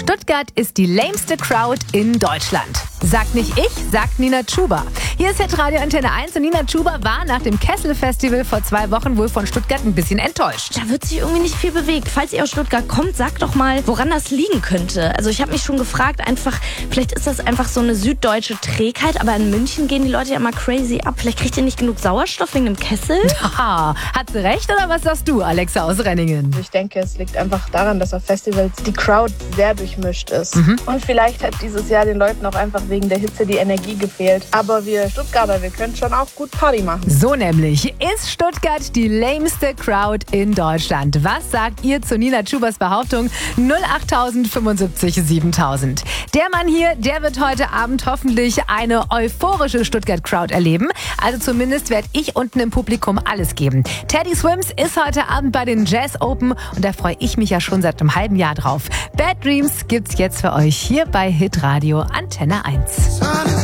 Stuttgart ist die lameste Crowd in Deutschland. Sagt nicht ich, sagt Nina Chuba. Hier ist Hitradio Antenne 1 und Nina Chuba war nach dem Kessel-Festival vor 2 Wochen wohl von Stuttgart ein bisschen enttäuscht. Da wird sich irgendwie nicht viel bewegt. Falls ihr aus Stuttgart kommt, sagt doch mal, woran das liegen könnte. Also ich habe mich schon gefragt, vielleicht ist das einfach so eine süddeutsche Trägheit, aber in München gehen die Leute ja immer crazy ab. Vielleicht kriegt ihr nicht genug Sauerstoff wegen dem Kessel? Haha, hat sie recht oder was sagst du, Alexa aus Renningen? Ich denke, es liegt einfach daran, dass auf Festivals die Crowd sehr durchmischt ist. Und vielleicht hat dieses Jahr den Leuten auch einfach wegen der Hitze die Energie gefehlt. Aber wir Stuttgarter, wir können schon auch gut Party machen. So nämlich, ist Stuttgart die lameste Crowd in Deutschland? Was sagt ihr zu Nina Chubas Behauptung? 08000 75 7000. Der Mann hier, der wird heute Abend hoffentlich eine euphorische Stuttgart-Crowd erleben. Also zumindest werde ich unten im Publikum alles geben. Teddy Swims ist heute Abend bei den Jazz Open und da freue ich mich ja schon seit einem halben Jahr drauf. Bad Dreams gibt's jetzt für euch hier bei Hitradio Antenne 1.